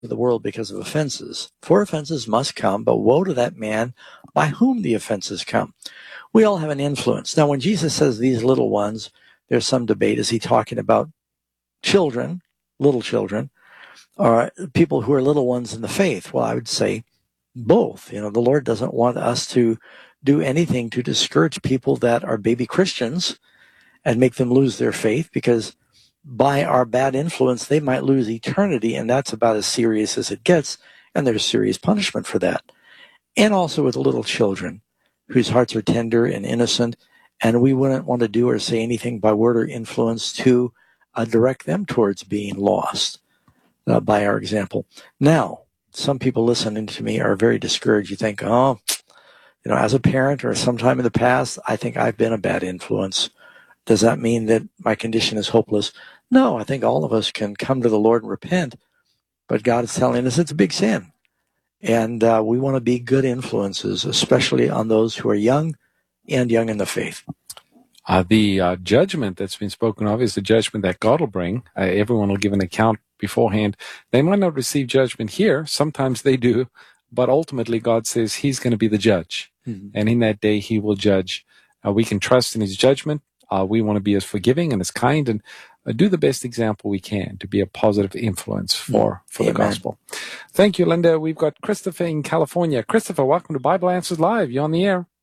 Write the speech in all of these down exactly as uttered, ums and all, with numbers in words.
the world because of offenses. For offenses must come, but woe to that man by whom the offenses come. We all have an influence. Now, when Jesus says these little ones, there's some debate. Is he talking about children, little children, or people who are little ones in the faith? Well, I would say both. You know, the Lord doesn't want us to do anything to discourage people that are baby Christians and make them lose their faith, because by our bad influence, they might lose eternity, and that's about as serious as it gets, and there's serious punishment for that. And also with little children whose hearts are tender and innocent, and we wouldn't want to do or say anything by word or influence to uh, direct them towards being lost uh, by our example. Now, some people listening to me are very discouraged. You think, oh, you know, as a parent or sometime in the past, I think I've been a bad influence. Does that mean that my condition is hopeless? No, I think all of us can come to the Lord and repent, but God is telling us it's a big sin. And uh, we want to be good influences, especially on those who are young and young in the faith. Uh, the uh, judgment that's been spoken of is the judgment that God will bring. Uh, everyone will give an account beforehand. They might not receive judgment here. Sometimes they do. But ultimately, God says he's going to be the judge. Mm-hmm. And in that day, he will judge. Uh, we can trust in his judgment. Uh, we want to be as forgiving and as kind and uh, do the best example we can to be a positive influence for, for the gospel. Thank you, Linda. We've got Christopher in California. Christopher, welcome to Bible Answers Live. You're on the air.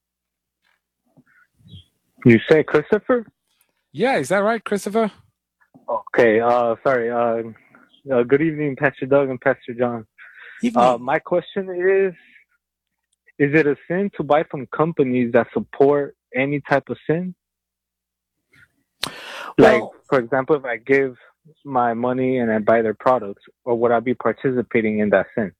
You say Christopher? Yeah, is that right, Christopher? Okay, uh, sorry. Uh, uh, good evening, Pastor Doug and Pastor John. Uh, my question is, is it a sin to buy from companies that support any type of sin? Like, well, for example, if I give my money and I buy their products, or would I be participating in that sin?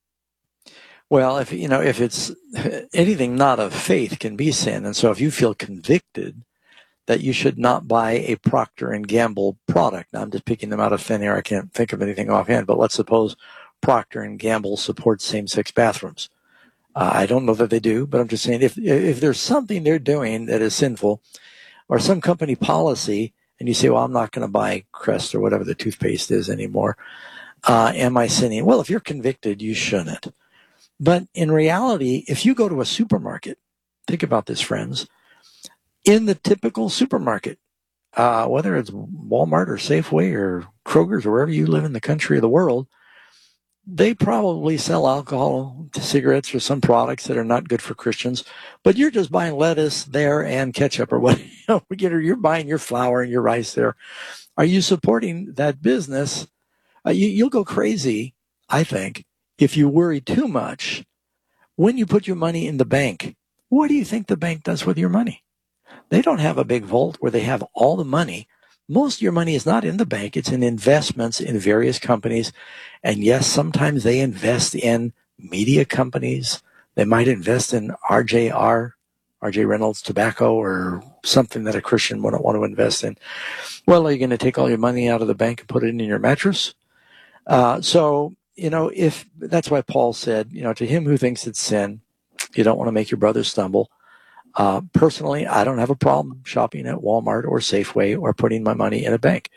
Well, if you know, if it's anything not of faith can be sin, and so if you feel convicted that you should not buy a Procter and Gamble product, now I'm just picking them out of thin air. I can't think of anything offhand, but let's suppose Procter and Gamble supports same-sex bathrooms. Uh, I don't know that they do, but I'm just saying if if there's something they're doing that is sinful, or some company policy, and you say, well, I'm not going to buy Crest or whatever the toothpaste is anymore, uh, am I sinning? Well, if you're convicted, you shouldn't. But in reality, if you go to a supermarket, think about this, friends, in the typical supermarket, uh, whether it's Walmart or Safeway or Kroger's or wherever you live in the country or the world, they probably sell alcohol, cigarettes, or some products that are not good for Christians, but you're just buying lettuce there and ketchup or what, you know, you're buying your flour and your rice there. Are you supporting that business? Uh, you, you'll go crazy, I think, if you worry too much when you put your money in the bank. What do you think the bank does with your money? They don't have a big vault where they have all the money. Most of your money is not in the bank. It's in investments in various companies. And yes, sometimes they invest in media companies. They might invest in R J R, R J Reynolds Tobacco, or something that a Christian wouldn't want to invest in. Well, are you going to take all your money out of the bank and put it in your mattress? Uh, so, you know, if that's why Paul said, you know, to him who thinks it's sin, you don't want to make your brother stumble. Uh, personally, I don't have a problem shopping at Walmart or Safeway or putting my money in a bank.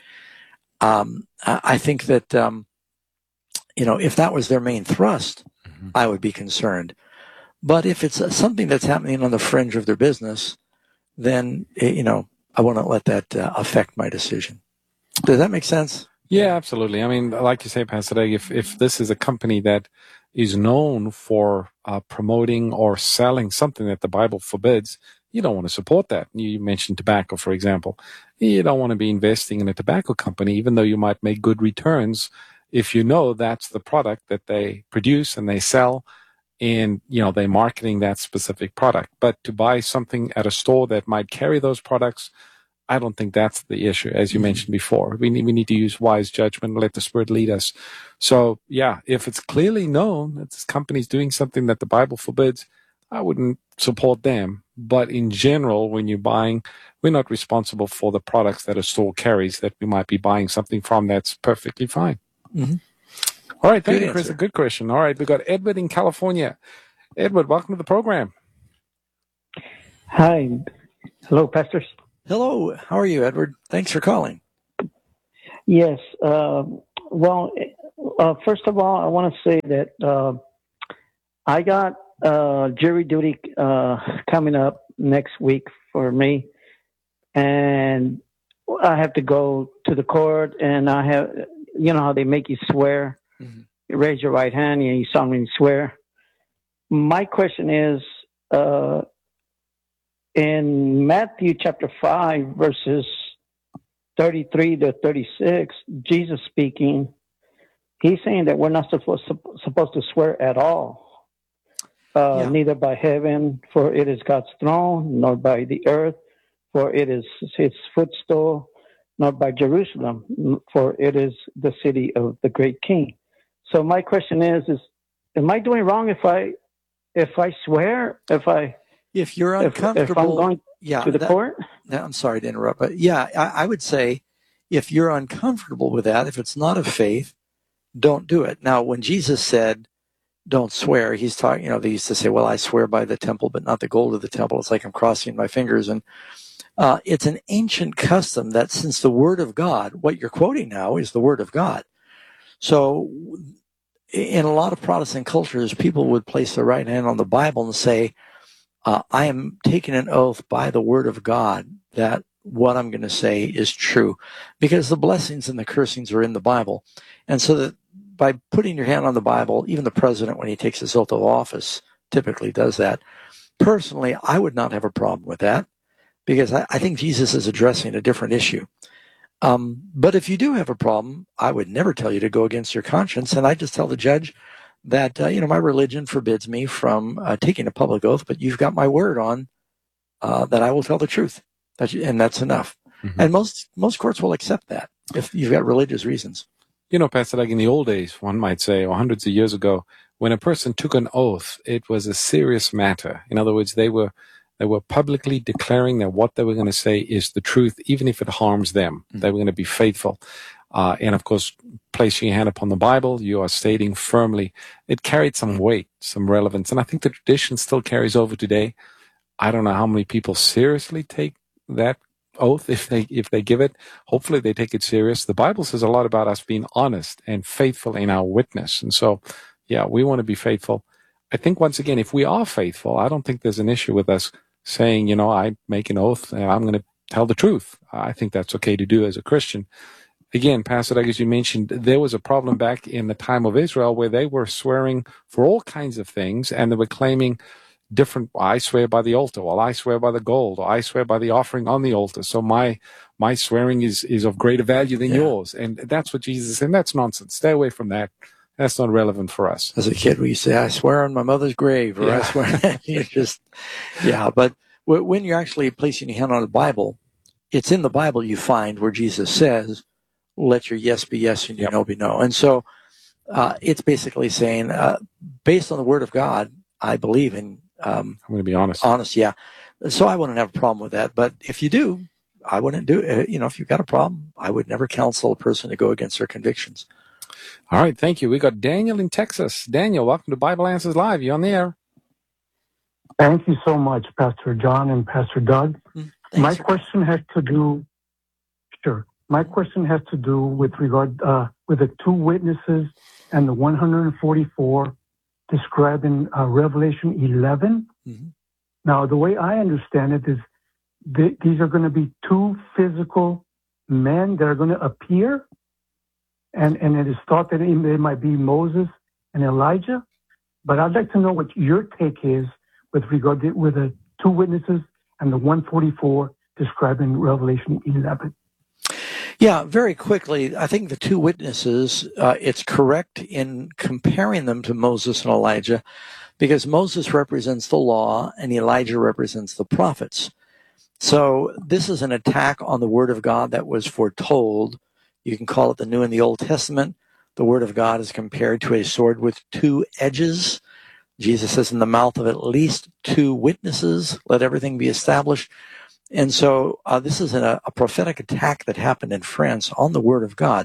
Um, I think that, um, you know, if that was their main thrust, mm-hmm. I would be concerned. But if it's something that's happening on the fringe of their business, then, you know, I won't let that uh, affect my decision. Does that make sense? Yeah, absolutely. I mean, like you say, Pastor Doug, if, if this is a company that is known for uh, promoting or selling something that the Bible forbids, you don't want to support that. You mentioned tobacco, for example. You don't want to be investing in a tobacco company, even though you might make good returns if you know that's the product that they produce and they sell, and, you know, they're marketing that specific product. But to buy something at a store that might carry those products, I don't think that's the issue, as you mm-hmm. mentioned before. We need, we need to use wise judgment and let the Spirit lead us. So, yeah, if it's clearly known that this company is doing something that the Bible forbids, I wouldn't support them. But in general, when you're buying, we're not responsible for the products that a store carries that we might be buying something from. That's perfectly fine. Mm-hmm. All right, thank Good you, Chris. answer. A good question. All right, we've got Edward in California. Edward, welcome to the program. Hi. Hello, pastors. Hello. How are you, Edward? Thanks for calling. Yes. Uh, well, Uh, first of all, I want to say that uh, I got uh, jury duty uh, coming up next week for me, and I have to go to the court, and I have, you know how they make you swear. Mm-hmm. You raise your right hand, and you solemnly swear. My question is, uh, in Matthew chapter five, verses thirty-three to thirty-six, Jesus speaking, he's saying that we're not supposed, supposed to swear at all, uh, yeah. neither by heaven, for it is God's throne, nor by the earth, for it is his footstool, nor by Jerusalem, for it is the city of the great King. So my question is, is am I doing wrong if I if I swear, if I if you're uncomfortable, if, if I'm going yeah, to the that, court? No, I'm sorry to interrupt, but yeah, I, I would say if you're uncomfortable with that, if it's not of faith, don't do it. Now, when Jesus said, don't swear, he's talking, you know, they used to say, well, I swear by the temple, but not the gold of the temple. It's like I'm crossing my fingers. And uh, it's an ancient custom that since the word of God, what you're quoting now is the word of God. So in a lot of Protestant cultures, people would place their right hand on the Bible and say, uh, I am taking an oath by the word of God that what I'm going to say is true, because the blessings and the cursings are in the Bible. And so that by putting your hand on the Bible, even the president, when he takes his oath of office, typically does that. Personally, I would not have a problem with that, because I, I think Jesus is addressing a different issue. Um, but if you do have a problem, I would never tell you to go against your conscience. And I just tell the judge that, uh, you know, my religion forbids me from uh, taking a public oath, but you've got my word on uh, that I will tell the truth. That you, and that's enough. Mm-hmm. And most most courts will accept that if you've got religious reasons. You know, Pastor, like in the old days, one might say, or hundreds of years ago, when a person took an oath, it was a serious matter. In other words, they were they were publicly declaring that what they were going to say is the truth, even if it harms them. Mm-hmm. They were going to be faithful. Uh, and of course, placing your hand upon the Bible, you are stating firmly, it carried some weight, some relevance. And I think the tradition still carries over today. I don't know how many people seriously take that oath if they if they give it. Hopefully they take it serious. The Bible says a lot about us being honest and faithful in our witness. And so, yeah, we want to be faithful. I think, once again, if we are faithful, I don't think there's an issue with us saying, you know, I make an oath and I'm going to tell the truth. I think that's okay to do as a Christian. Again, Pastor Doug, as you mentioned, there was a problem back in the time of Israel where they were swearing for all kinds of things, and they were claiming different, I swear by the altar, well, I swear by the gold, or I swear by the offering on the altar. So my my swearing is, is of greater value than yeah. yours. And that's what Jesus said. And that's nonsense. Stay away from that. That's not relevant for us. As a kid, we used to say, I swear on my mother's grave, or yeah. I swear. You just, yeah. But when you're actually placing your hand on the Bible, it's in the Bible you find where Jesus says, let your yes be yes and your yep. no be no. And so uh, it's basically saying, uh, based on the word of God, I believe in Um, I'm going to be honest. Honest, yeah. So I wouldn't have a problem with that. But if you do, I wouldn't do it. You know, if you've got a problem, I would never counsel a person to go against their convictions. All right, thank you. We got Daniel in Texas. Daniel, welcome to Bible Answers Live. You on the air? Thank you so much, Pastor John and Pastor Doug. Thanks, My sir. question has to do, sure. My question has to do with regard uh, with the two witnesses and the one hundred forty-four described in uh, Revelation eleven. Mm-hmm. Now, the way I understand it is th- these are going to be two physical men that are going to appear, and, and it is thought that it, it might be Moses and Elijah. But I'd like to know what your take is with regard to with the two witnesses and the one forty-four described in Revelation eleven. Yeah, very quickly, I think the two witnesses, uh, it's correct in comparing them to Moses and Elijah, because Moses represents the law and Elijah represents the prophets. So this is an attack on the Word of God that was foretold. You can call it the New and the Old Testament. The Word of God is compared to a sword with two edges. Jesus says, in the mouth of at least two witnesses, let everything be established. And so uh, this is a, a prophetic attack that happened in France on the Word of God.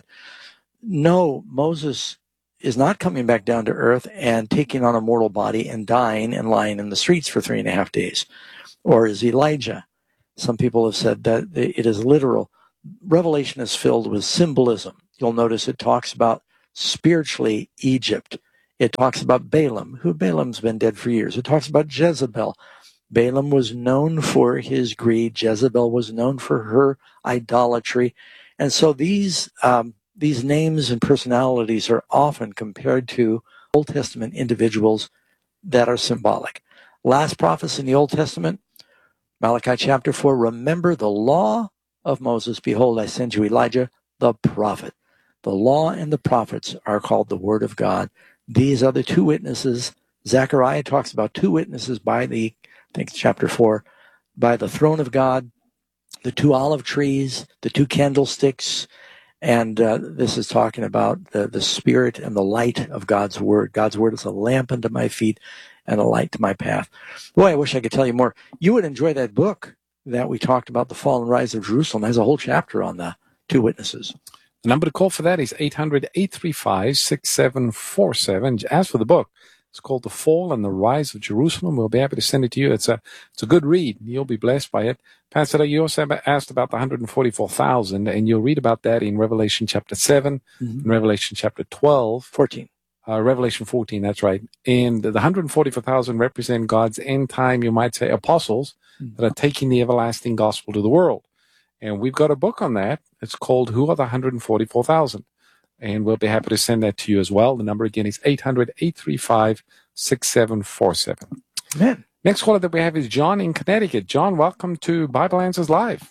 No, Moses is not coming back down to earth and taking on a mortal body and dying and lying in the streets for three and a half days. Or is Elijah? Some people have said that it is literal. Revelation is filled with symbolism. You'll notice it talks about spiritually Egypt. It talks about Balaam, who Balaam's been dead for years. It talks about Jezebel. Balaam was known for his greed. Jezebel was known for her idolatry. And so these um, these names and personalities are often compared to Old Testament individuals that are symbolic. Last prophets in the Old Testament, Malachi chapter four, remember the law of Moses. Behold, I send you Elijah, the prophet. The law and the prophets are called the word of God. These are the two witnesses. Zechariah talks about two witnesses by the, I think chapter four, by the throne of God, the two olive trees, the two candlesticks, and uh, this is talking about the, the spirit and the light of God's word. God's word is a lamp unto my feet and a light to my path. Boy, I wish I could tell you more. You would enjoy that book that we talked about, The Fall and Rise of Jerusalem. It has a whole chapter on the two witnesses. The number to call for that is eight hundred, eight three five, six seven four seven. As for the book, it's called The Fall and the Rise of Jerusalem. We'll be happy to send it to you. It's a it's a good read. You'll be blessed by it. Pastor, you also asked about the one hundred forty-four thousand, and you'll read about that in Revelation chapter seven, mm-hmm. and Revelation chapter twelve. fourteen. Uh, Revelation fourteen, that's right. And the one hundred forty-four thousand represent God's end time, you might say, apostles mm-hmm. that are taking the everlasting gospel to the world. And we've got a book on that. It's called Who Are the one hundred forty-four thousand? And we'll be happy to send that to you as well. The number again is eight hundred, eight three five, six seven four seven. Amen. Next caller that we have is John in Connecticut. John, welcome to Bible Answers Live.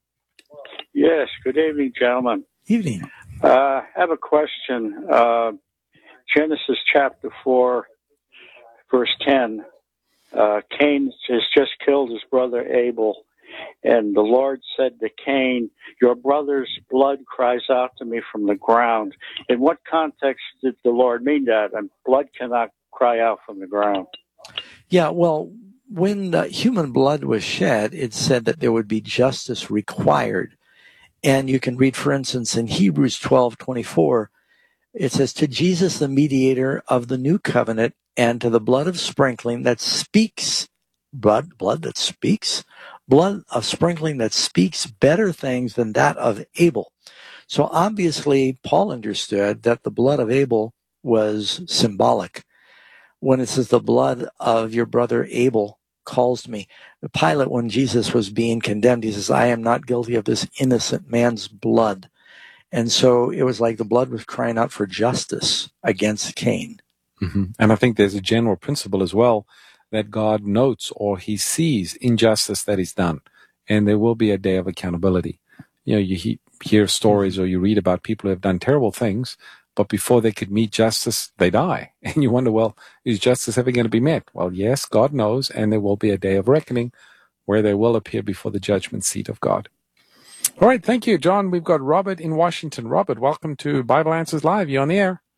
Yes, good evening, gentlemen. Evening. Uh, I have a question. Uh, Genesis chapter four, verse ten. Uh, Cain has just killed his brother Abel. And the Lord said to Cain, your brother's blood cries out to me from the ground. In what context did the Lord mean that? And blood cannot cry out from the ground. Yeah, well, when uh, human blood was shed, it said that there would be justice required. And you can read, for instance, in Hebrews twelve twenty-four, it says, to Jesus, the mediator of the new covenant, and to the blood of sprinkling that speaks, blood, blood that speaks, blood of sprinkling that speaks better things than that of Abel. So obviously, Paul understood that the blood of Abel was symbolic. When it says the blood of your brother Abel calls me. The Pilate, when Jesus was being condemned, he says, I am not guilty of this innocent man's blood. And so it was like the blood was crying out for justice against Cain. Mm-hmm. And I think there's a general principle as well that God notes or he sees injustice that is done. And there will be a day of accountability. You know, you he- hear stories or you read about people who have done terrible things, but before they could meet justice, they die. And you wonder, well, is justice ever going to be met? Well, yes, God knows, and there will be a day of reckoning where they will appear before the judgment seat of God. All right, thank you, John. We've got Robert in Washington. Robert, welcome to Bible Answers Live. You're on the air.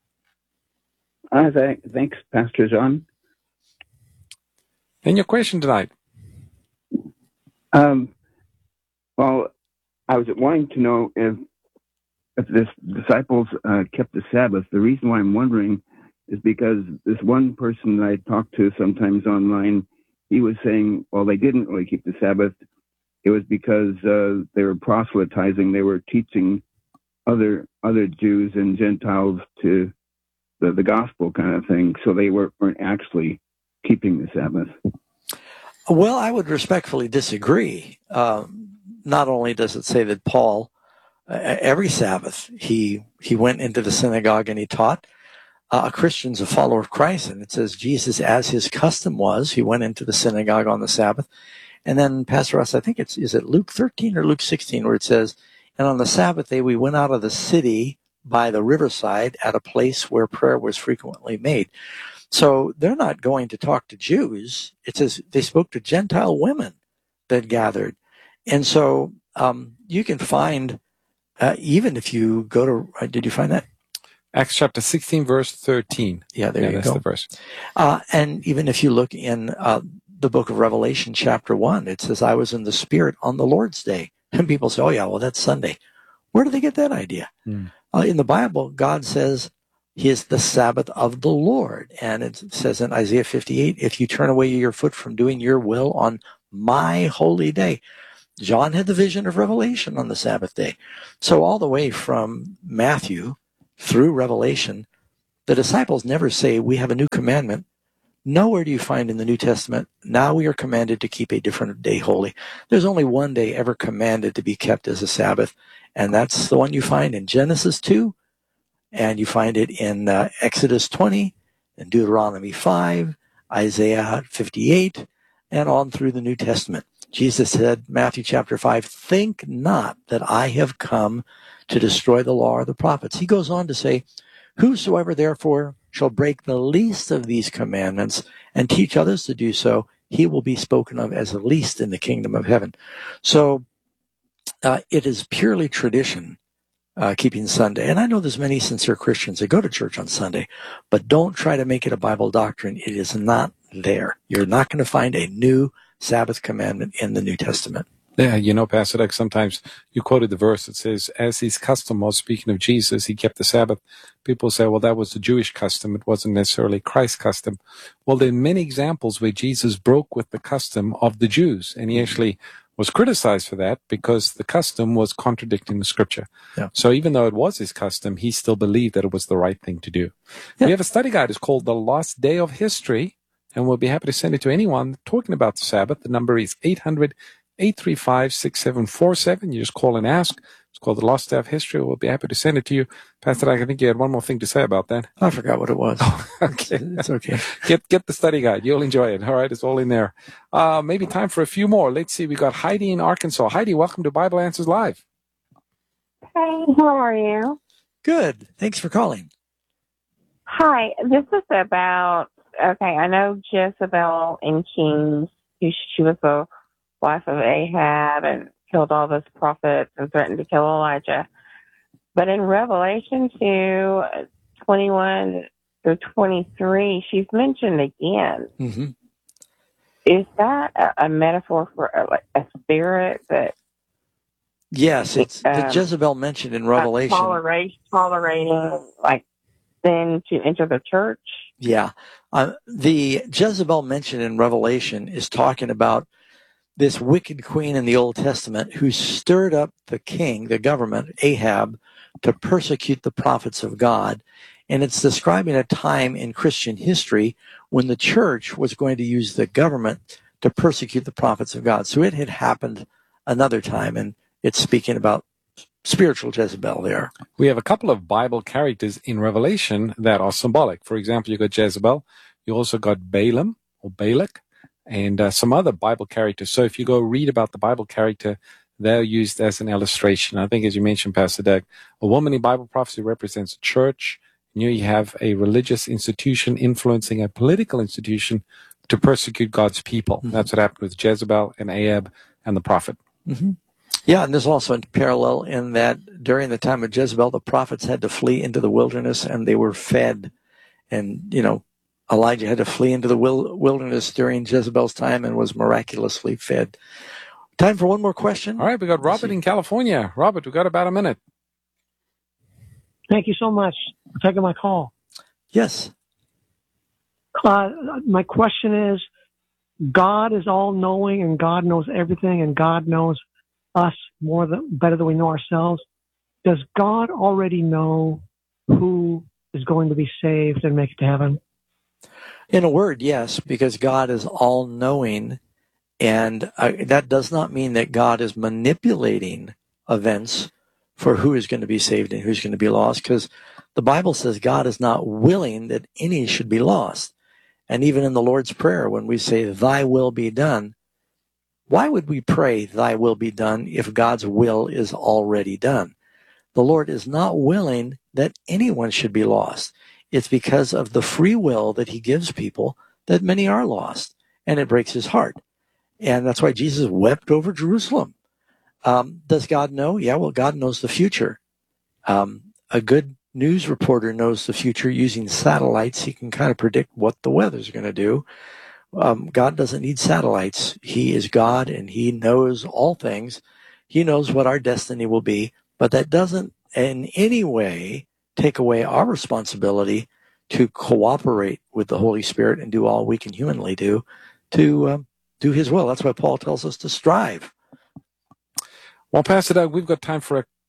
Uh, th- thanks, Pastor John. And your question tonight? Um, well, I was wanting to know if if the disciples uh, kept the Sabbath. The reason why I'm wondering is because this one person that I talk to sometimes online, he was saying, well, they didn't really keep the Sabbath. It was because uh, they were proselytizing. They were teaching other other Jews and Gentiles to the, the gospel kind of thing. So they were, weren't actually keeping the Sabbath. Well, I would respectfully disagree. Um, not only does it say that Paul, uh, every Sabbath, he he went into the synagogue and he taught. Uh, a Christian's a follower of Christ, and it says Jesus, as his custom was, he went into the synagogue on the Sabbath. And then, Pastor Ross, I think it's, is it Luke thirteen or Luke sixteen, where it says, and on the Sabbath day we went out of the city by the riverside at a place where prayer was frequently made. So they're not going to talk to Jews. It says they spoke to Gentile women that gathered. And so um, you can find, uh, even if you go to, uh, did you find that? Acts chapter sixteen, verse thirteen. Yeah, there yeah, you that's go. The verse. Uh, and even if you look in uh, the book of Revelation, chapter one, it says, I was in the Spirit on the Lord's day. And people say, oh, yeah, well, that's Sunday. Where do they get that idea? Mm. Uh, in the Bible, God says he is the Sabbath of the Lord. And it says in Isaiah fifty-eight, if you turn away your foot from doing your will on my holy day. John had the vision of Revelation on the Sabbath day. So all the way from Matthew through Revelation, the disciples never say, we have a new commandment. Nowhere do you find in the New Testament, now we are commanded to keep a different day holy. There's only one day ever commanded to be kept as a Sabbath, and that's the one you find in Genesis two, and you find it in uh, Exodus twenty, and Deuteronomy five, Isaiah fifty-eight, and on through the New Testament. Jesus said, Matthew chapter five, think not that I have come to destroy the law or the prophets. He goes on to say, whosoever therefore shall break the least of these commandments and teach others to do so, he will be spoken of as the least in the kingdom of heaven. So uh, it is purely tradition, uh, keeping Sunday. And I know there's many sincere Christians that go to church on Sunday, but don't try to make it a Bible doctrine. It is not there. You're not going to find a new Sabbath commandment in the New Testament. Yeah, you know, Pastor Doug, sometimes you quoted the verse that says, as his custom was, speaking of Jesus, he kept the Sabbath. People say, well, that was the Jewish custom. It wasn't necessarily Christ's custom. Well, there are many examples where Jesus broke with the custom of the Jews, and he actually was criticized for that because the custom was contradicting the scripture. Yeah. So even though it was his custom, he still believed that it was the right thing to do. Yeah. We have a study guide. It's called The Lost Day of History, and we'll be happy to send it to anyone talking about the Sabbath. The number is eight hundred, eight three five, six seven four seven. You just call and ask. It's called The Lost Day of History. We'll be happy to send it to you. Pastor Doug, I think you had one more thing to say about that. I forgot what it was. Oh, okay. It's okay. Get get the study guide. You'll enjoy it. All right, it's all in there. Uh, maybe time for a few more. Let's see. We got Heidi in Arkansas. Heidi, welcome to Bible Answers Live. Hey, how are you? Good. Thanks for calling. Hi. This is about, okay, I know Jezebel in Kings. She was the wife of Ahab and killed all those prophets and threatened to kill Elijah. But in Revelation two, twenty-one through twenty-three, she's mentioned again. Mm-hmm. Is that a, a metaphor for a, like a spirit that... Yes, it's um, the Jezebel mentioned in Revelation. Tolerate, tolerating, like, sin to enter the church? Yeah. Uh, the Jezebel mentioned in Revelation is talking about this wicked queen in the Old Testament who stirred up the king, the government, Ahab, to persecute the prophets of God. And it's describing a time in Christian history when the church was going to use the government to persecute the prophets of God. So it had happened another time, and it's speaking about spiritual Jezebel there. We have a couple of Bible characters in Revelation that are symbolic. For example, you got Jezebel. You also got Balaam or Balak, and uh, some other Bible characters. So if you go read about the Bible character, they're used as an illustration. I think, as you mentioned, Pastor Doug, a woman in Bible prophecy represents a church. And here you have a religious institution influencing a political institution to persecute God's people. Mm-hmm. That's what happened with Jezebel and Ahab and the prophet. Mm-hmm. Yeah, and there's also a parallel in that during the time of Jezebel, the prophets had to flee into the wilderness and they were fed. And, you know, Elijah had to flee into the wilderness during Jezebel's time and was miraculously fed. Time for one more question. All right, we got Robert in California. Robert, we got about a minute. Thank you so much for taking my call. Yes. Uh, my question is, God is all-knowing and God knows everything and God knows us more than, better than we know ourselves. Does God already know who is going to be saved and make it to heaven? In a word, yes, because God is all-knowing, and uh, that does not mean that God is manipulating events for who is going to be saved and who's going to be lost, because the Bible says God is not willing that any should be lost. And even in the Lord's Prayer, when we say, thy will be done, why would we pray, thy will be done, if God's will is already done? The Lord is not willing that anyone should be lost. It's because of the free will that he gives people that many are lost, and it breaks his heart. And that's why Jesus wept over Jerusalem. Um, does God know? Yeah, well, God knows the future. Um, a good news reporter knows the future using satellites. He can kind of predict what the weather's going to do. Um, God doesn't need satellites. He is God, and he knows all things. He knows what our destiny will be, but that doesn't in any way take away our responsibility to cooperate with the Holy Spirit and do all we can humanly do to um, do his will. That's why Paul tells us to strive. Well, Pastor Doug, we've got time for a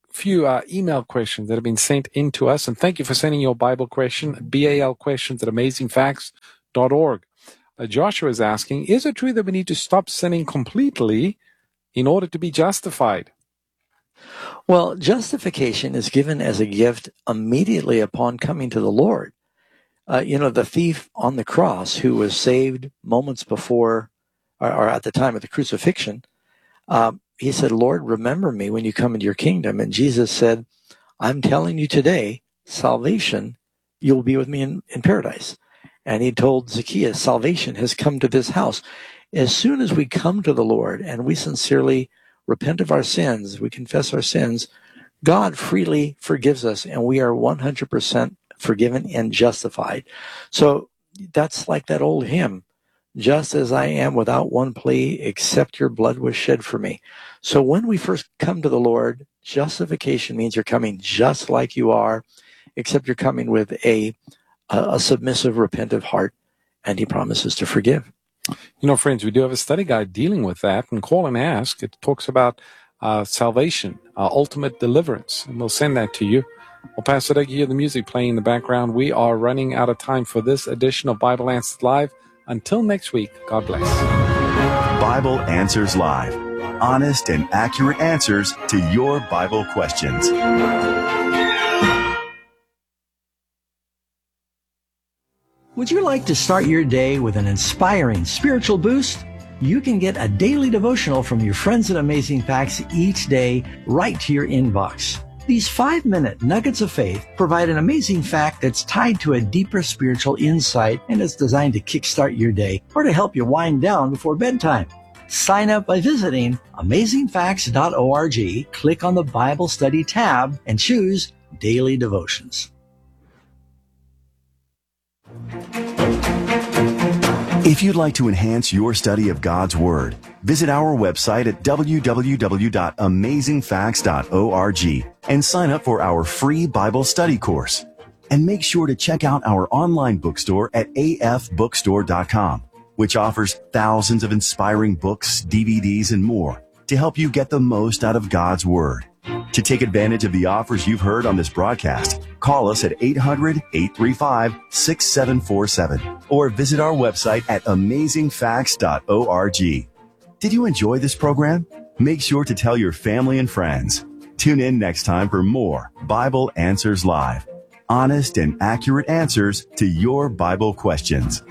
few uh, email questions that have been sent in to us. And thank you for sending your Bible question, B A L questions at amazing facts dot org. Uh, Joshua is asking, is it true that we need to stop sinning completely in order to be justified? Well, justification is given as a gift immediately upon coming to the Lord. Uh, you know, the thief on the cross who was saved moments before or, or at the time of the crucifixion, um, he said, Lord, remember me when you come into your kingdom. And Jesus said, I'm telling you today, salvation, you'll be with me in, in paradise. And he told Zacchaeus, salvation has come to this house. As soon as we come to the Lord and we sincerely repent of our sins, we confess our sins, God freely forgives us, and we are one hundred percent forgiven and justified. So that's like that old hymn, just as I am without one plea, except your blood was shed for me. So when we first come to the Lord, justification means you're coming just like you are, except you're coming with a, a, a submissive, repentant heart, and he promises to forgive. You know, friends, we do have a study guide dealing with that, and Call and Ask. It talks about uh, salvation, uh, ultimate deliverance, and we'll send that to you. Well, Pastor Doug, you hear the music playing in the background. We are running out of time for this edition of Bible Answers Live. Until next week, God bless. Bible Answers Live. Honest and accurate answers to your Bible questions. Would you like to start your day with an inspiring spiritual boost? You can get a daily devotional from your friends at Amazing Facts each day right to your inbox. These five-minute nuggets of faith provide an amazing fact that's tied to a deeper spiritual insight, and it's designed to kickstart your day or to help you wind down before bedtime. Sign up by visiting amazing facts dot org, click on the Bible Study tab, and choose Daily Devotions. If you'd like to enhance your study of God's Word, visit our website at w w w dot amazing facts dot org and sign up for our free Bible study course. And make sure to check out our online bookstore at a f bookstore dot com, which offers thousands of inspiring books, D V Ds, and more to help you get the most out of God's Word. To take advantage of the offers you've heard on this broadcast, call us at eight hundred, eight three five, six seven four seven or visit our website at amazing facts dot org. Did you enjoy this program? Make sure to tell your family and friends. Tune in next time for more Bible Answers Live. Honest and accurate answers to your Bible questions.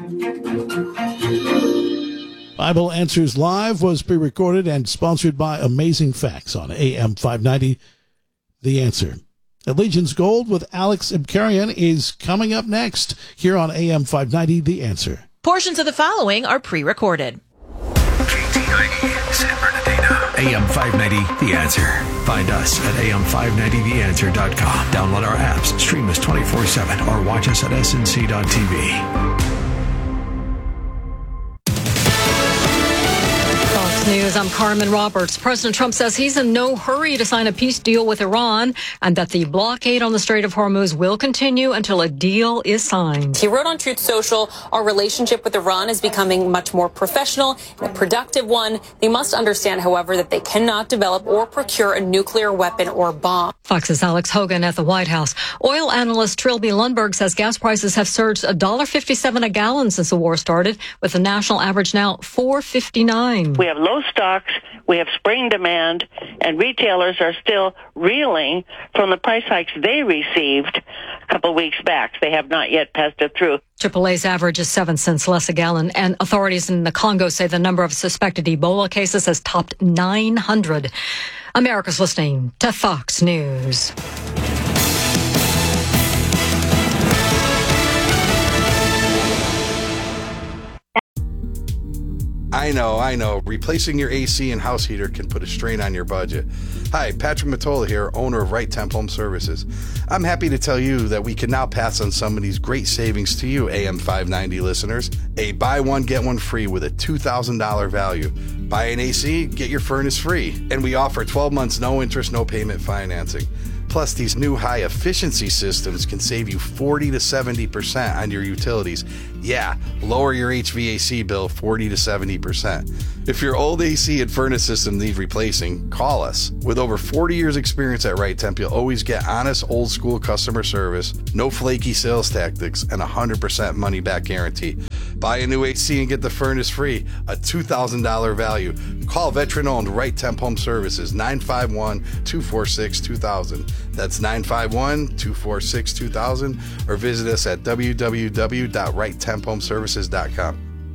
Bible Answers Live was pre-recorded and sponsored by Amazing Facts on A M five ninety, The Answer. Allegiance Gold with Alex Ibkarian is coming up next here on A M five ninety, The Answer. Portions of the following are pre-recorded. K T I E, San Bernardino. A M five ninety, The Answer. Find us at a m five ninety the answer dot com. Download our apps, stream us twenty-four seven, or watch us at s n c dot t v. News. I'm Carmen Roberts. President Trump says he's in no hurry to sign a peace deal with Iran and that the blockade on the Strait of Hormuz will continue until a deal is signed. He wrote on Truth Social, our relationship with Iran is becoming much more professional and a productive one. They must understand, however, that they cannot develop or procure a nuclear weapon or bomb. Fox's Alex Hogan at the White House. Oil analyst Trilby Lundberg says gas prices have surged one dollar fifty-seven a gallon since the war started, with the national average now four fifty-nine. We have low stocks, we have spring demand, and retailers are still reeling from the price hikes they received a couple of weeks back. They have not yet passed it through. triple A's average is seven cents less a gallon, and authorities in the Congo say the number of suspected Ebola cases has topped nine hundred. America's listening to Fox News. I know, I know. Replacing your A C and house heater can put a strain on your budget. Hi, Patrick Matola here, owner of Right Temp Home Services. I'm happy to tell you that we can now pass on some of these great savings to you, A M five ninety listeners. A buy one, get one free with a two thousand dollars value. Buy an A C, get your furnace free. And we offer twelve months, no interest, no payment financing. Plus, these new high-efficiency systems can save you forty to seventy percent on your utilities. Yeah, lower your H V A C bill forty to seventy percent. If your old A C and furnace system need replacing, call us. With over forty years experience at Right Temp, you'll always get honest, old-school customer service, no flaky sales tactics, and a one hundred percent money-back guarantee. Buy a new A C and get the furnace free, a two thousand dollars value. Call veteran-owned Right Temp Home Services, nine five one, two four six, two thousand. That's nine five one, two four six, two thousand, or visit us at w w w dot right temp home services dot com.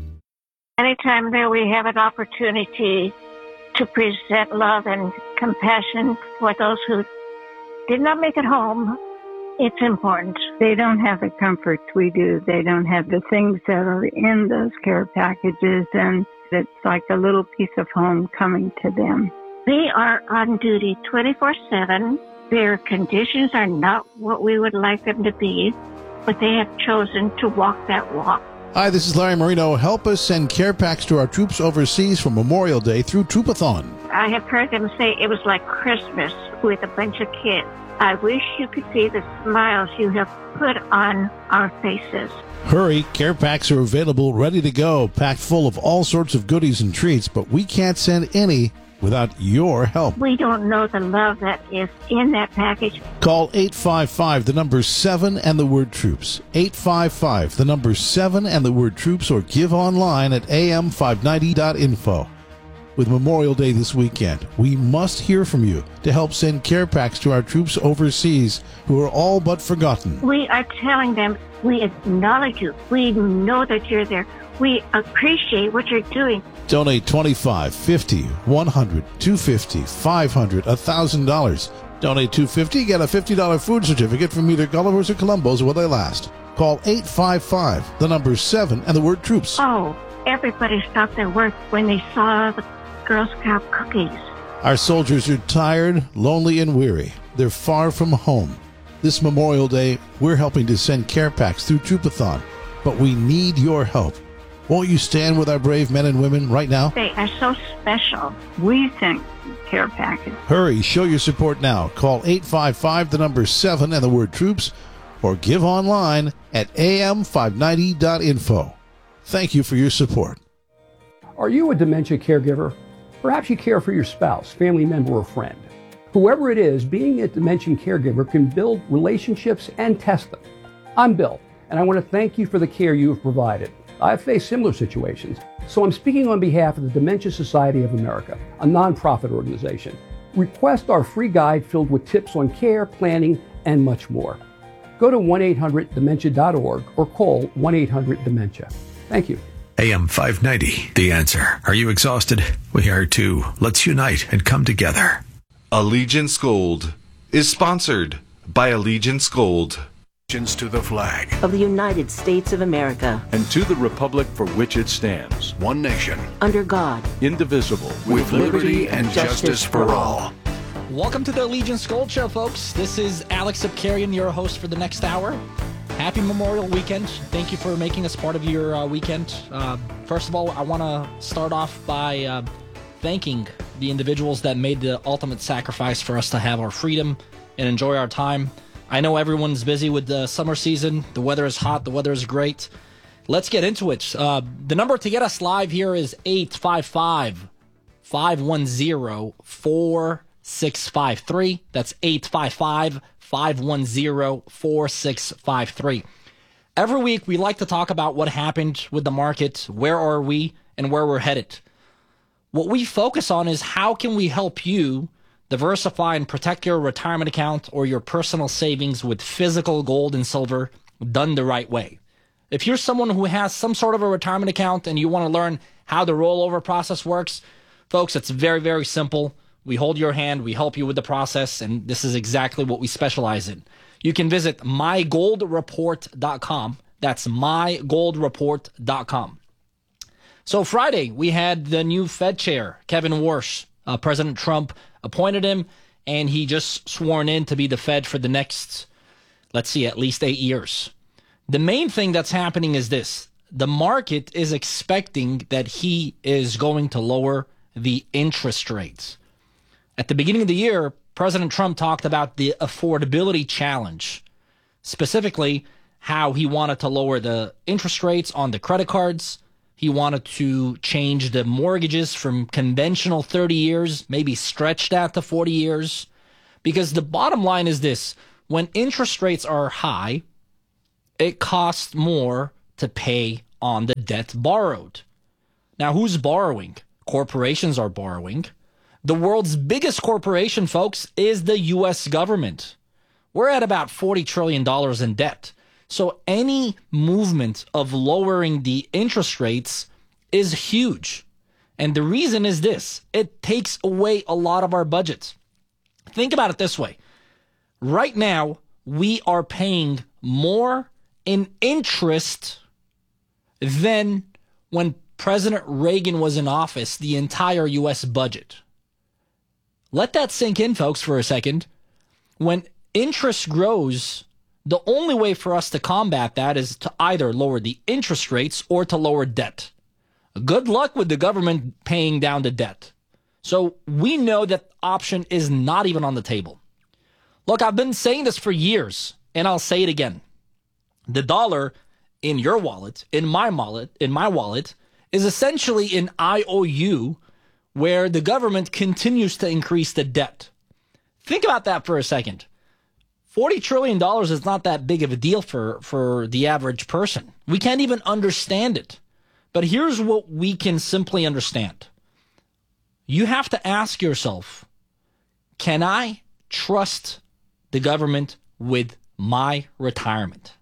Anytime that we have an opportunity to present love and compassion for those who did not make it home, it's important. They don't have the comforts we do. They don't have the things that are in those care packages, and it's like a little piece of home coming to them. They are on duty twenty-four seven. Their conditions are not what we would like them to be, but they have chosen to walk that walk. Hi, this is Larry Marino. Help us send care packs to our troops overseas for Memorial Day through Troopathon. I have heard them say it was like Christmas with a bunch of kids. I wish you could see the smiles you have put on our faces. Hurry, care packs are available, ready to go, packed full of all sorts of goodies and treats, but we can't send any without your help. We don't know the love that is in that package. Call eight five five, the number seven, and the word troops. eight five five, the number seven, and the word troops, or give online at a m five ninety dot info. With Memorial Day this weekend, we must hear from you to help send care packs to our troops overseas who are all but forgotten. We are telling them we acknowledge you. We know that you're there. We appreciate what you're doing. Donate twenty-five, fifty, one hundred, two hundred fifty, five hundred, one thousand dollars. Donate two hundred fifty dollars, get a fifty dollars food certificate from either Gulliver's or Columbo's while they last. Call eight five five, the number seven, and the word troops. Oh, everybody stopped their work when they saw the Girl Scout cookies. Our soldiers are tired, lonely, and weary. They're far from home. This Memorial Day, we're helping to send care packs through Troopathon, but we need your help. Won't you stand with our brave men and women right now? They are so special. We think care package. Hurry, show your support now. Call eight five five, the number seven, and the word troops, or give online at a m five ninety dot info. Thank you for your support. Are you a dementia caregiver? Perhaps you care for your spouse, family member, or friend. Whoever it is, being a dementia caregiver can build relationships and test them. I'm Bill, and I want to thank you for the care you have provided. I've faced similar situations, so I'm speaking on behalf of the Dementia Society of America, a nonprofit organization. Request our free guide filled with tips on care, planning, and much more. Go to one eight hundred dementia dot org or call one eight hundred dementia. Thank you. A M five ninety, The Answer. Are you exhausted? We are too. Let's unite and come together. Allegiance Gold is sponsored by Allegiance Gold. To the flag of the United States of America and to the republic for which it stands, one nation, under God, indivisible, with, with liberty and justice for all. Welcome to the Allegiance Gold Show, folks. This is Alex Abkarian, your host for the next hour. Happy Memorial Weekend. Thank you for making us part of your uh, weekend. Uh, first of all, I want to start off by uh, thanking the individuals that made the ultimate sacrifice for us to have our freedom and enjoy our time. I know everyone's busy with the summer season. The weather is hot. The weather is great. Let's get into it. Uh, the number to get us live here is eight five five, five one zero, four six five three. That's eight five five, five one zero, four six five three. Every week, we like to talk about what happened with the market, where are we, and where we're headed. What we focus on is how can we help you diversify and protect your retirement account or your personal savings with physical gold and silver done the right way. If you're someone who has some sort of a retirement account and you want to learn how the rollover process works, folks, it's very, very simple. We hold your hand, we help you with the process, and this is exactly what we specialize in. You can visit my gold report dot com. That's my gold report dot com. So Friday, we had the new Fed chair, Kevin Warsh. Uh, President Trump appointed him, and he just sworn in to be the Fed for the next, let's see, at least eight years. The main thing that's happening is this. The market is expecting that he is going to lower the interest rates. At the beginning of the year, President Trump talked about the affordability challenge, specifically how he wanted to lower the interest rates on the credit cards. He wanted to change the mortgages from conventional thirty years, maybe stretch that to forty years. Because the bottom line is this: when interest rates are high, it costs more to pay on the debt borrowed. Now, who's borrowing? Corporations are borrowing. The world's biggest corporation, folks, is the U S government. We're at about forty trillion dollars in debt. So any movement of lowering the interest rates is huge. And the reason is this: it takes away a lot of our budgets. Think about it this way. Right now, we are paying more in interest than when President Reagan was in office, the entire U S budget. Let that sink in, folks, for a second. When interest grows, the only way for us to combat that is to either lower the interest rates or to lower debt. Good luck with the government paying down the debt. So we know that option is not even on the table. Look, I've been saying this for years, and I'll say it again. The dollar in your wallet, in my wallet, in my wallet, is essentially an I O U where the government continues to increase the debt. Think about that for a second. forty trillion dollars is not that big of a deal for, for the average person. We can't even understand it. But here's what we can simply understand. You have to ask yourself, can I trust the government with my retirement?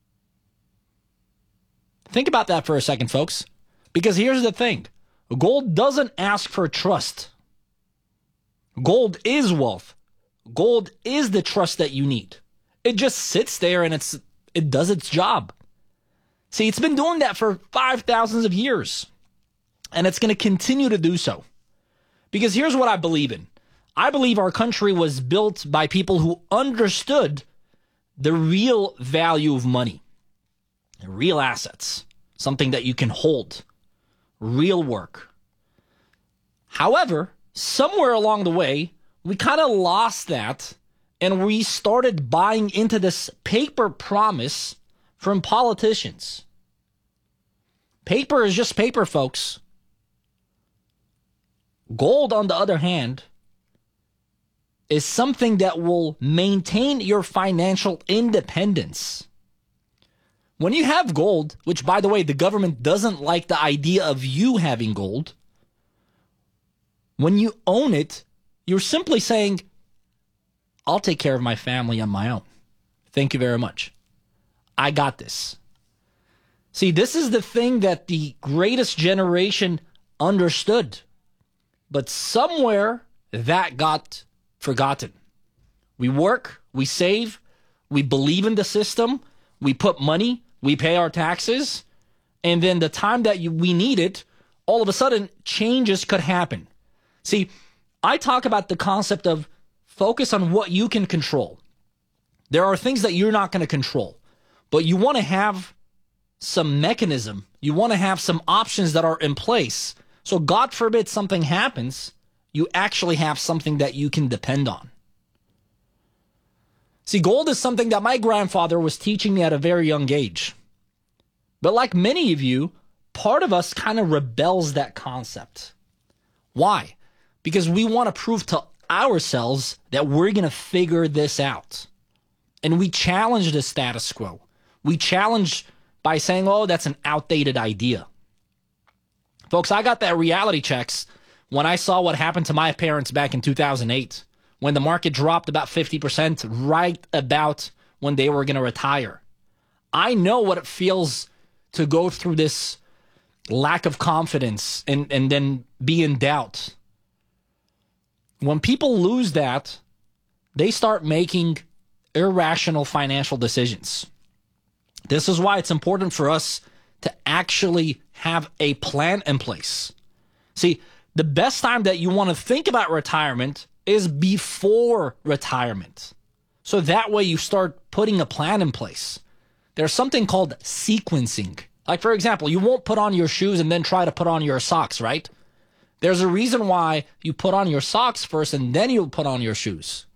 Think about that for a second, folks. Because here's the thing. Gold doesn't ask for trust. Gold is wealth. Gold is the trust that you need. It just sits there and it's it does its job. See, it's been doing that for five thousands of years. And it's going to continue to do so. Because here's what I believe in. I believe our country was built by people who understood the real value of money. Real assets. Something that you can hold. Real work. However, somewhere along the way, we kind of lost that and we started buying into this paper promise from politicians. Paper is just paper, folks. Gold, on the other hand, is something that will maintain your financial independence. When you have gold, which, by the way, the government doesn't like the idea of you having gold, when you own it, you're simply saying, I'll take care of my family on my own. Thank you very much. I got this. See, this is the thing that the greatest generation understood. But somewhere that got forgotten. We work, we save, we believe in the system, we put money, we pay our taxes, and then the time that you, we need it, all of a sudden changes could happen. See, I talk about the concept of focus on what you can control. There are things that you're not going to control, but you want to have some mechanism. You want to have some options that are in place. So God forbid something happens, you actually have something that you can depend on. See, gold is something that my grandfather was teaching me at a very young age. But like many of you, part of us kind of rebels that concept. Why? Because we want to prove to ourselves that we're going to figure this out. And we challenge the status quo. We challenge by saying, oh, that's an outdated idea. Folks, I got that reality checks when I saw what happened to my parents back in two thousand eight, when the market dropped about fifty percent right about when they were going to retire. I know what it feels to go through this lack of confidence and, and then be in doubt. When people lose that, they start making irrational financial decisions. This is why it's important for us to actually have a plan in place. See, the best time that you want to think about retirement is before retirement. So that way you start putting a plan in place. There's something called sequencing. Like, for example, you won't put on your shoes and then try to put on your socks, right? There's a reason why you put on your socks first and then you'll put on your shoes.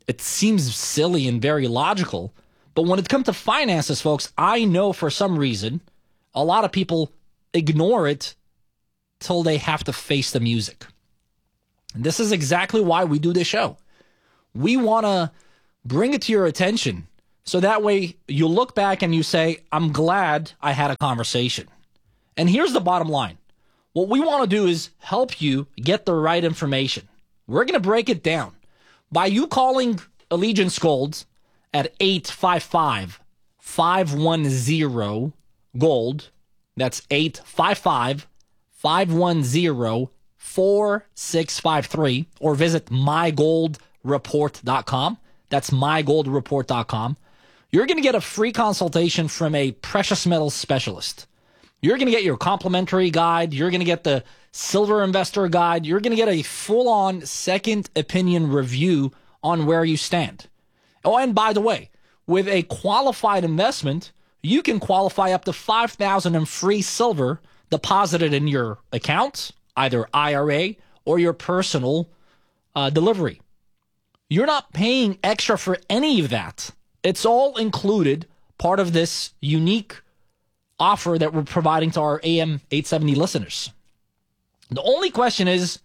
It seems silly and very logical. But when it comes to finances, folks, I know for some reason a lot of people ignore it till they have to face the music. And this is exactly why we do this show. We want to bring it to your attention so that way you look back and you say, I'm glad I had a conversation. And here's the bottom line. What we want to do is help you get the right information. We're going to break it down. By you calling Allegiance Gold at eight five five, five one zero, GOLD, that's eight five five, five one zero, four six five three, or visit my gold report dot com. That's my gold report dot com. You're going to get a free consultation from a precious metals specialist. You're going to get your complimentary guide. You're going to get the silver investor guide. You're going to get a full-on second opinion review on where you stand. Oh, and by the way, with a qualified investment, you can qualify up to five thousand dollars in free silver deposited in your account, either I R A or your personal uh, delivery. You're not paying extra for any of that. It's all included, part of this unique offer that we're providing to our A M eight seventy listeners. The only question is,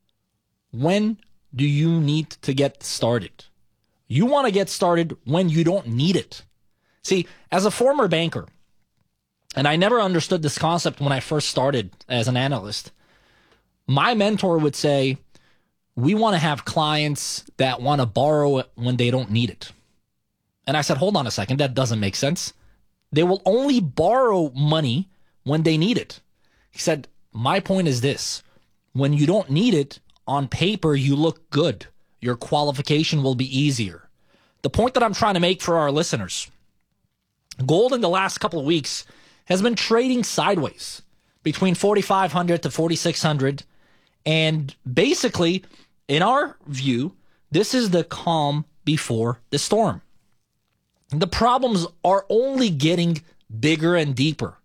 when do you need to get started? You want to get started when you don't need it. See, as a former banker, and I never understood this concept when I first started as an analyst, my mentor would say, we want to have clients that want to borrow when they don't need it. And I said, hold on a second, that doesn't make sense. They will only borrow money when they need it. He said, my point is this. When you don't need it, on paper, you look good. Your qualification will be easier. The point that I'm trying to make for our listeners, gold in the last couple of weeks has been trading sideways between forty-five hundred to forty-six hundred. And basically, in our view, this is the calm before the storm. The problems are only getting bigger and deeper.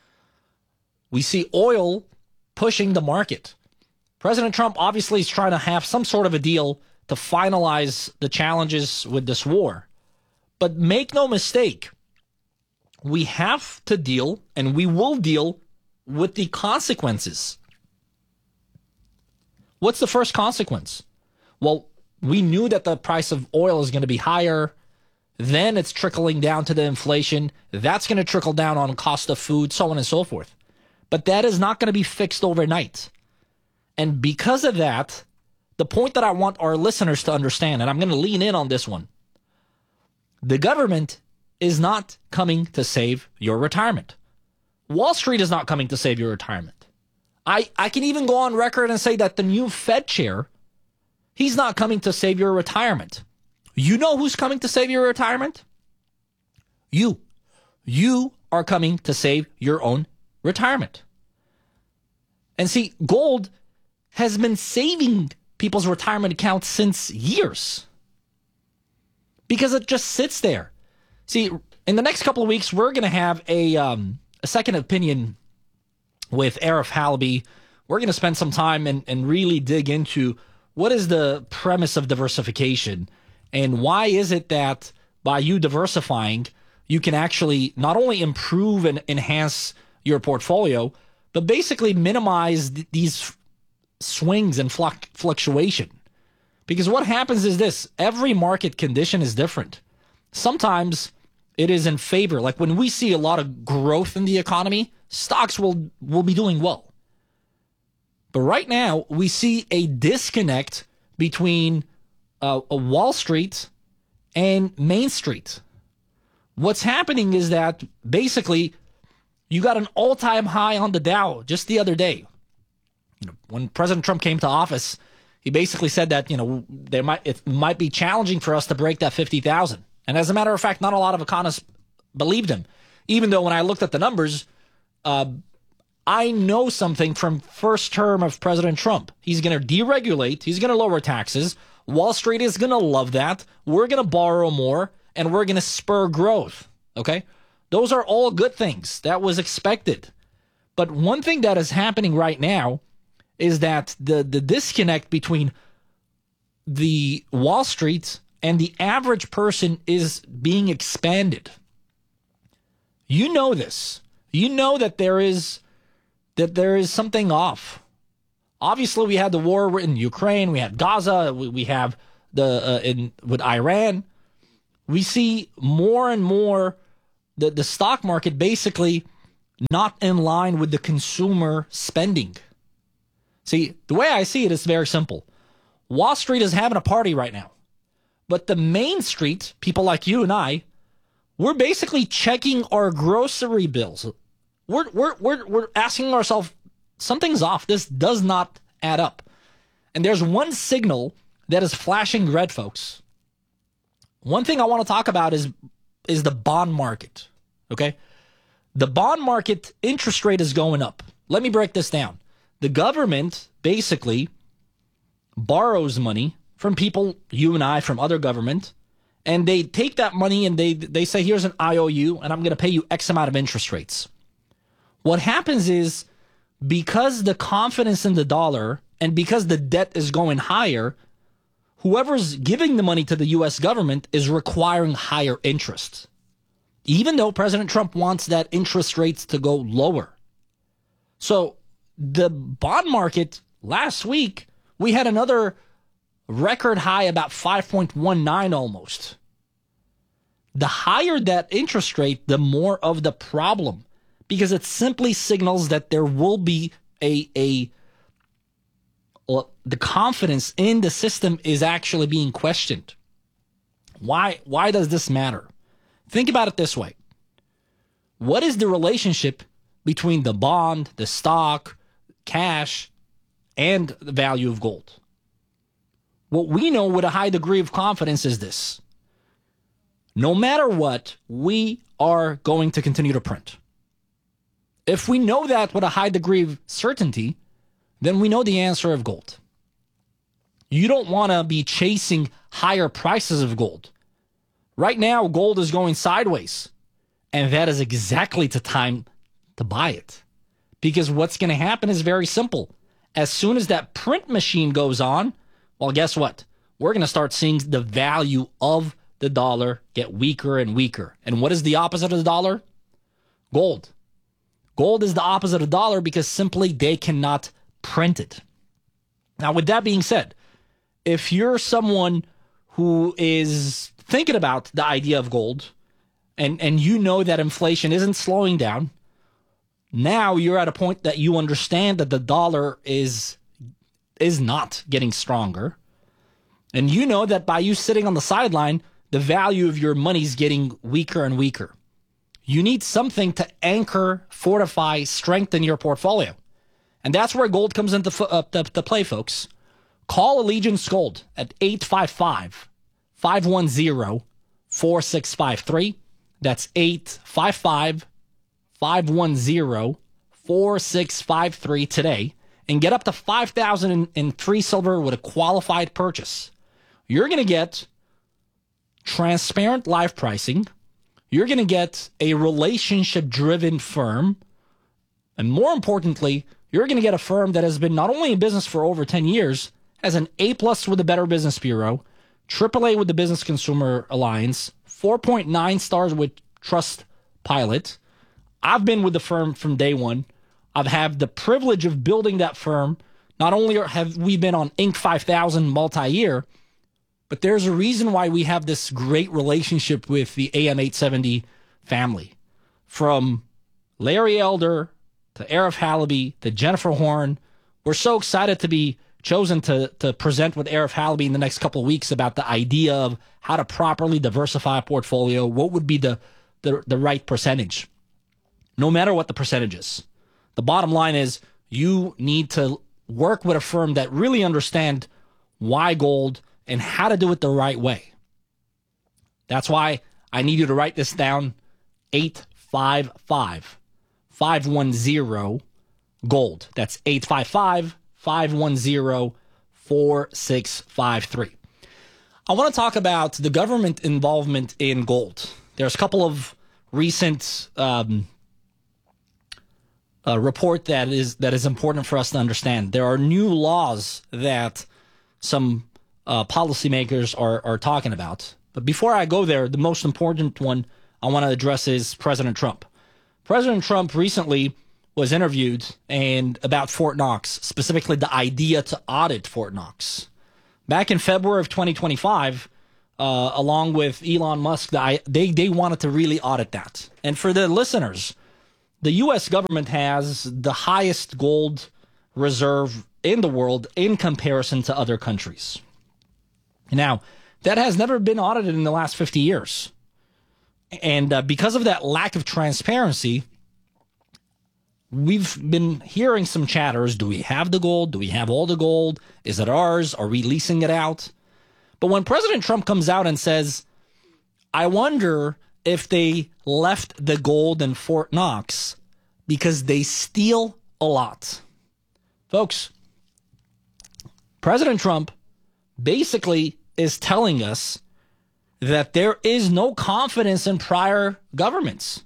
We see oil pushing the market. President Trump obviously is trying to have some sort of a deal to finalize the challenges with this war. But make no mistake, we have to deal, and we will deal with the consequences. What's the first consequence? Well, we knew that the price of oil is going to be higher. Then it's trickling down to the inflation. That's going to trickle down on cost of food, so on and so forth. But that is not going to be fixed overnight. And because of that, the point that I want our listeners to understand, and I'm going to lean in on this one, the government is not coming to save your retirement. Wall Street is not coming to save your retirement. I, I can even go on record and say that the new Fed chair, he's not coming to save your retirement. You know who's coming to save your retirement? You. You are coming to save your own retirement. And see, gold has been saving people's retirement accounts since years because it just sits there. See, in the next couple of weeks, we're going to have a, um, a second opinion with Arif Halaby. We're going to spend some time and, and really dig into what is the premise of diversification and why is it that by you diversifying, you can actually not only improve and enhance your portfolio, but basically minimize th- these swings and fluc- fluctuation. Because what happens is this, every market condition is different. Sometimes it is in favor. Like when we see a lot of growth in the economy, stocks will, will be doing well. But right now, we see a disconnect between uh, a Wall Street and Main Street. What's happening is that basically you got an all-time high on the Dow just the other day. You know, when President Trump came to office, he basically said that, you know, there might it might be challenging for us to break that fifty thousand. And as a matter of fact, not a lot of economists believed him. Even though when I looked at the numbers, uh, I know something from first term of President Trump. He's going to deregulate. He's going to lower taxes. Wall Street is going to love that. We're going to borrow more, and we're going to spur growth. Okay? Those are all good things. That was expected. But one thing that is happening right now is that the, the disconnect between the Wall Street and the average person is being expanded. You know this. You know that there is that there is something off. Obviously, we had the war in Ukraine. We had Gaza. We, we have the uh, in with Iran. We see more and more the the stock market basically not in line with the consumer spending. See, the way I see it is very simple. Wall Street is having a party right now. But the Main Street, people like you and I, we're basically checking our grocery bills. We're we're we're we're asking ourselves, something's off. This does not add up. And there's one signal that is flashing red, folks. One thing I want to talk about is is the bond market. Okay? The bond market interest rate is going up. Let me break this down. The government basically borrows money from people, you and I, from other government, and they take that money and they they say, here's an I O U, and I'm going to pay you X amount of interest rates. What happens is, because the confidence in the dollar and because the debt is going higher, whoever's giving the money to the U S government is requiring higher interest, even though President Trump wants that interest rates to go lower. So the bond market last week, we had another record high, about five point one nine almost. The higher that interest rate, the more of the problem, because it simply signals that there will be a, a well, the confidence in the system is actually being questioned. Why, why does this matter? Think about it this way. What is the relationship between the bond, the stock, cash, and the value of gold? What we know with a high degree of confidence is this. No matter what, we are going to continue to print. If we know that with a high degree of certainty, then we know the answer of gold. You don't want to be chasing higher prices of gold. Right now, gold is going sideways, and that is exactly the time to buy it. Because what's going to happen is very simple. As soon as that print machine goes on, well, guess what? We're going to start seeing the value of the dollar get weaker and weaker. And what is the opposite of the dollar? Gold. Gold is the opposite of the dollar because simply they cannot print it. Now, with that being said, if you're someone who is thinking about the idea of gold and, and you know that inflation isn't slowing down, now you're at a point that you understand that the dollar is is not getting stronger. And you know that by you sitting on the sideline, the value of your money is getting weaker and weaker. You need something to anchor, fortify, strengthen your portfolio. And that's where gold comes into uh, to, to play, folks. Call Allegiance Gold at eight five five, five one zero, four six five three. That's eight five five, five one zero, four six five three today. And get up to five thousand dollars in, in free silver with a qualified purchase. You're going to get transparent live pricing. You're going to get a relationship-driven firm. And more importantly, you're going to get a firm that has been not only in business for over ten years, has an A-plus with the Better Business Bureau, triple A with the Business Consumer Alliance, four point nine stars with Trustpilot. I've been with the firm from day one. I've had the privilege of building that firm. Not only have we been on Inc five thousand multi-year, but there's a reason why we have this great relationship with the A M eight seventy family. From Larry Elder to Arif Halaby to Jennifer Horn. We're so excited to be chosen to, to present with Arif Halaby in the next couple of weeks about the idea of how to properly diversify a portfolio. What would be the, the, the right percentage? No matter what the percentage is. The bottom line is you need to work with a firm that really understand why gold and how to do it the right way. That's why I need you to write this down. eight five five, five one zero, GOLD. That's eight five five, five one zero, four six five three. I want to talk about the government involvement in gold. There's a couple of recent um, a report that is that is important for us to understand. There are new laws that some uh, policymakers are, are talking about. But before I go there, the most important one I want to address is President Trump. President Trump recently was interviewed and about Fort Knox, specifically the idea to audit Fort Knox. Back in February of twenty twenty-five, uh, along with Elon Musk, the, they, they wanted to really audit that. And for the listeners, the U S government has the highest gold reserve in the world in comparison to other countries. Now, that has never been audited in the last fifty years. And uh, because of that lack of transparency, we've been hearing some chatters. Do we have the gold? Do we have all the gold? Is it ours? Are we leasing it out? But when President Trump comes out and says, I wonder if they left the gold in Fort Knox because they steal a lot. Folks, President Trump basically is telling us that there is no confidence in prior governments.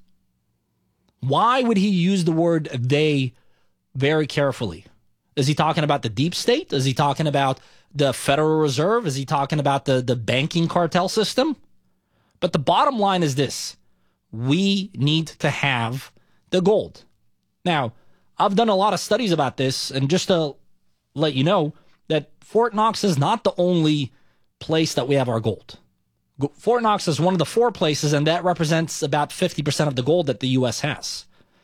Why would he use the word they very carefully? Is he talking about the deep state? Is he talking about the Federal Reserve? Is he talking about the, the banking cartel system? But the bottom line is this. We need to have the gold. Now, I've done a lot of studies about this, and just to let you know that Fort Knox is not the only place that we have our gold. Fort Knox is one of the four places, and that represents about fifty percent of the gold that the U S has.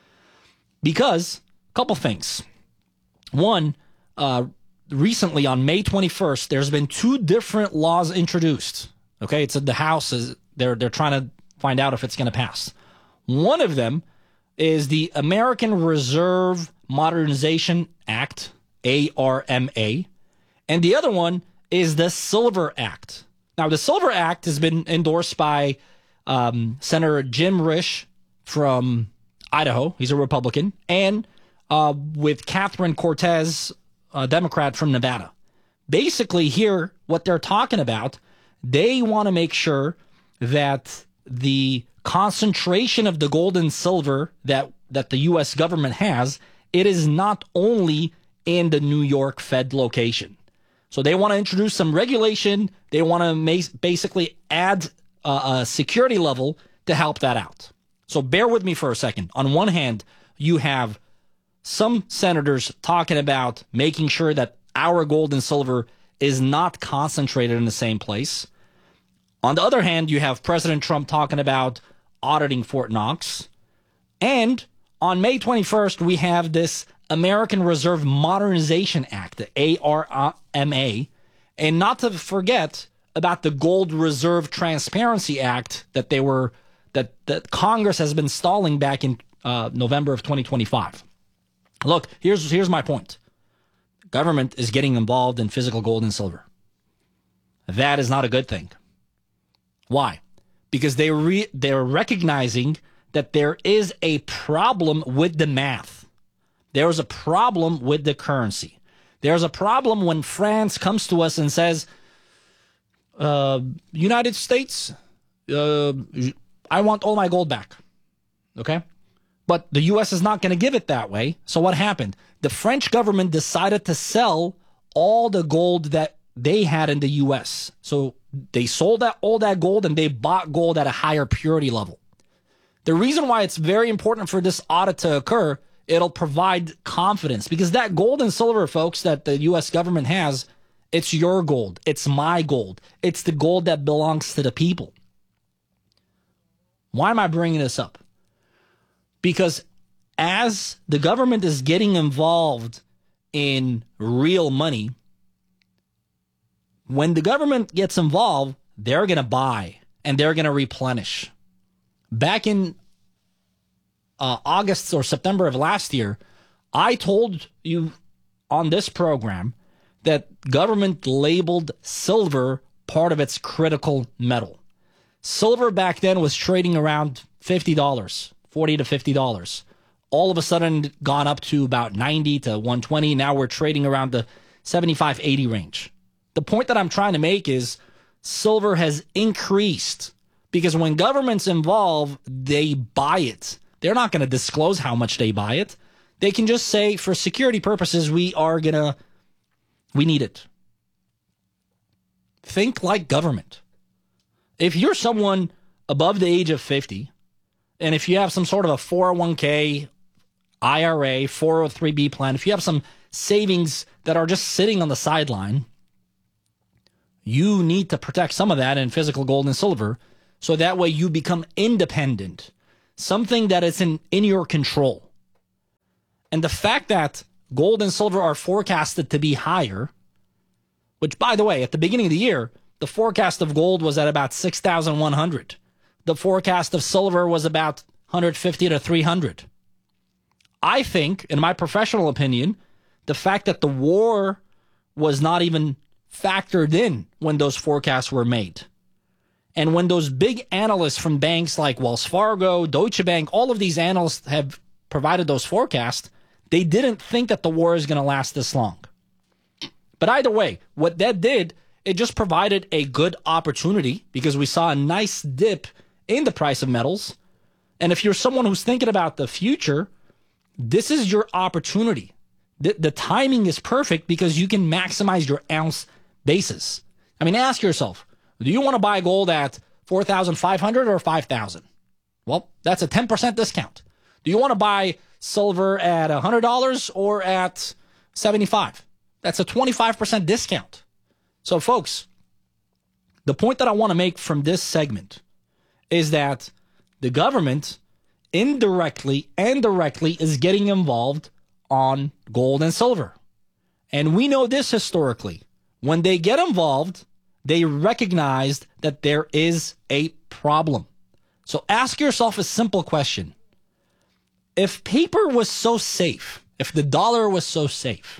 Because, a couple things. One, uh, recently on May twenty-first, there's been two different laws introduced. Okay, it's in the House. They're, they're trying to find out if it's going to pass. One of them is the American Reserve Modernization Act, A R M A, and the other one is the Silver Act. Now, the Silver Act has been endorsed by um, Senator Jim Risch from Idaho. He's a Republican. And uh, with Catherine Cortez, a Democrat from Nevada. Basically, here, what they're talking about, they want to make sure that the concentration of the gold and silver that, that the U S government has, it is not only in the New York Fed location. So they want to introduce some regulation. They want to ma- basically add uh, a security level to help that out. So bear with me for a second. On one hand, you have some senators talking about making sure that our gold and silver is not concentrated in the same place. On the other hand, you have President Trump talking about auditing Fort Knox. And on May twenty-first, we have this American Reserve Modernization Act, the A R M A, and not to forget about the Gold Reserve Transparency Act that they were that, that Congress has been stalling back in uh, November of twenty twenty-five. Look, here's here's my point. Government is getting involved in physical gold and silver. That is not a good thing. Why? Because they re- they're recognizing that there is a problem with the math. There's a problem with the currency. There's a problem when France comes to us and says, uh, United States, uh, I want all my gold back. Okay? But the U S is not going to give it that way. So what happened? The French government decided to sell all the gold that they had in the U S. So they sold that, all that gold and they bought gold at a higher purity level. The reason why it's very important for this audit to occur, it'll provide confidence because that gold and silver, folks, that the U S government has, it's your gold. It's my gold. It's the gold that belongs to the people. Why am I bringing this up? Because as the government is getting involved in real money, when the government gets involved, they're going to buy and they're going to replenish. Back in uh, August or September of last year, I told you on this program that government labeled silver part of its critical metal. Silver back then was trading around fifty dollars, forty to fifty dollars. All of a sudden gone up to about ninety to one twenty. Now we're trading around the seventy-five, eighty range. The point that I'm trying to make is silver has increased because when government's involved, they buy it. They're not going to disclose how much they buy it. They can just say, for security purposes, we are going to, we need it. think like government. If you're someone above the age of fifty, and if you have some sort of a four oh one k, I R A, four oh three b plan, if you have some savings that are just sitting on the sideline, you need to protect some of that in physical gold and silver so that way you become independent, something that is in, in your control. And the fact that gold and silver are forecasted to be higher, which, by the way, at the beginning of the year, the forecast of gold was at about six thousand one hundred. The forecast of silver was about one fifty to three hundred. I think, in my professional opinion, the fact that the war was not even factored in when those forecasts were made. And when those big analysts from banks like Wells Fargo, Deutsche Bank, all of these analysts have provided those forecasts, they didn't think that the war is going to last this long. But either way, what that did, it just provided a good opportunity because we saw a nice dip in the price of metals. And if you're someone who's thinking about the future, this is your opportunity. The, the timing is perfect because you can maximize your ounce basis. I mean, ask yourself, do you want to buy gold at four thousand five hundred or five thousand? Well, that's a ten percent discount. Do you want to buy silver at one hundred dollars or at seventy-five? That's a twenty-five percent discount. So, folks, the point that I want to make from this segment is that the government indirectly and directly is getting involved on gold and silver. And we know this historically. When they get involved, they recognized that there is a problem. So ask yourself a simple question. If paper was so safe, if the dollar was so safe,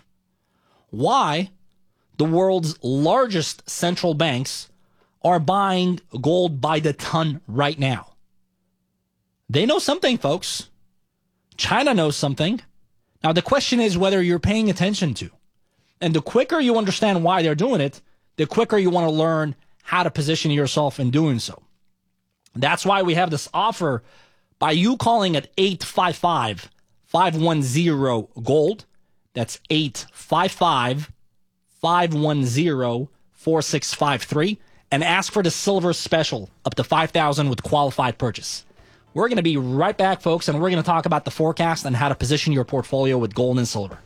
why the world's largest central banks are buying gold by the ton right now? They know something, folks. China knows something. Now, the question is whether you're paying attention to. And the quicker you understand why they're doing it, the quicker you want to learn how to position yourself in doing so. That's why we have this offer by you calling at eight five five, five one zero, GOLD. That's eight five five, five one zero, four six five three. And ask for the silver special up to five thousand dollars with qualified purchase. We're going to be right back, folks, and we're going to talk about the forecast and how to position your portfolio with gold and silver.